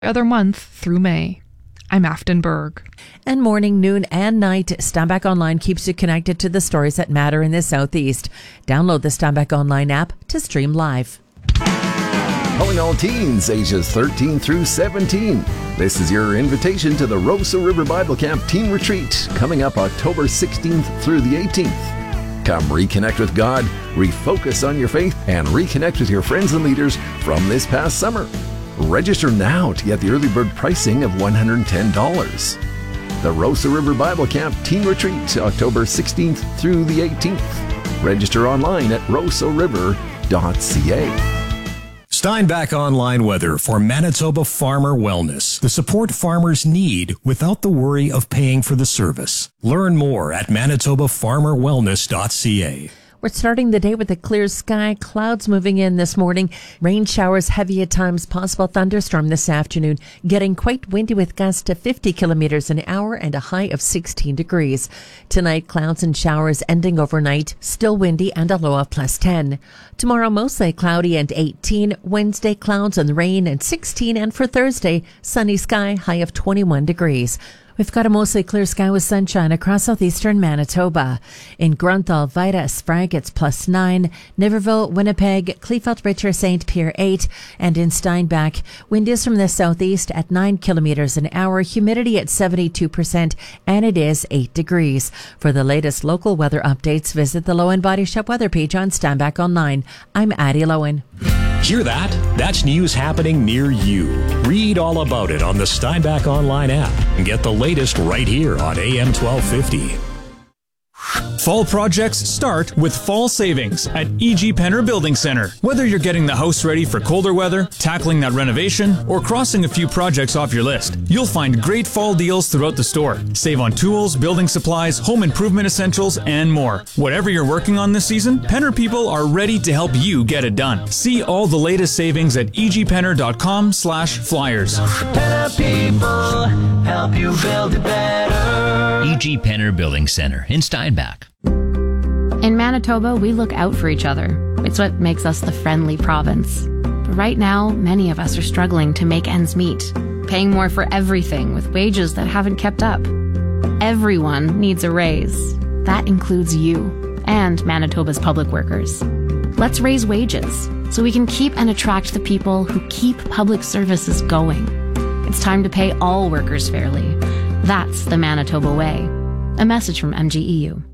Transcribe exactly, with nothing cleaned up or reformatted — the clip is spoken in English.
other month through May. I'm Afton Berg. And morning, noon, and night, Steinbach Online keeps you connected to the stories that matter in the Southeast. Download the Steinbach Online app to stream live. Calling all teens ages thirteen through seventeen. This is your invitation to the Roseau River Bible Camp Teen Retreat coming up October sixteenth through the eighteenth. Come reconnect with God, refocus on your faith, and reconnect with your friends and leaders from this past summer. Register now to get the early bird pricing of one hundred ten dollars. The Roseau River Bible Camp Teen Retreat, October sixteenth through the eighteenth. Register online at roseau river dot c a. Steinbach Online weather for Manitoba Farmer Wellness. The support farmers need without the worry of paying for the service. Learn more at manitoba farmer wellness dot c a. We're starting the day with a clear sky, clouds moving in this morning, rain showers heavy at times, possible thunderstorm this afternoon, getting quite windy with gusts to fifty kilometers an hour and a high of sixteen degrees. Tonight, clouds and showers ending overnight, still windy and a low of plus ten. Tomorrow, mostly cloudy and eighteen. Wednesday, clouds and rain and sixteen. And for Thursday, sunny sky, high of twenty-one degrees. We've got a mostly clear sky with sunshine across southeastern Manitoba. In Grunthal, Vida, Sprague, it's plus nine. Niverville, Winnipeg, Kleefeld, Richer, Saint Pierre, eight. And in Steinbach, wind is from the southeast at nine kilometers an hour, humidity at seventy-two percent, and it is eight degrees. For the latest local weather updates, visit the Lowen Body Shop weather page on Steinbach Online. I'm Addie Lowen. Hear that? That's news happening near you. Read all about it on the Steinbach Online app and get the latest right here on A M twelve fifty. Fall projects start with fall savings at E G. Penner Building Center. Whether you're getting the house ready for colder weather, tackling that renovation, or crossing a few projects off your list, you'll find great fall deals throughout the store. Save on tools, building supplies, home improvement essentials, and more. Whatever you're working on this season, Penner people are ready to help you get it done. See all the latest savings at e g penner dot com slash flyers. Penner people help you build it better. E G. Penner Building Center in Steinbach. In Manitoba, we look out for each other. It's what makes us the friendly province. But right now, many of us are struggling to make ends meet, paying more for everything with wages that haven't kept up. Everyone needs a raise. That includes you and Manitoba's public workers. Let's raise wages so we can keep and attract the people who keep public services going. It's time to pay all workers fairly. That's the Manitoba way. A message from M G E U.